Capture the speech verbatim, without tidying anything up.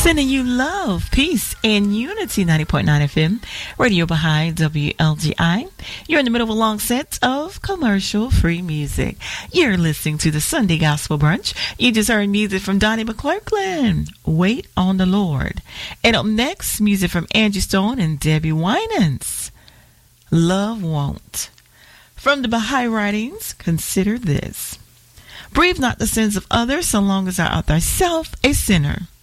Sending you love, peace, and unity. Ninety point nine F M, Radio Baha'i, W L G I. You're in the middle of a long set of commercial-free music. You're listening to the Sunday Gospel Brunch. You just heard music from Donnie McClurkin, Wait on the Lord. And up next, music from Angie Stone and Debbie Winans, Love Won't. From the Baha'i writings, consider this. Breathe not the sins of others so long as thou art thyself a sinner.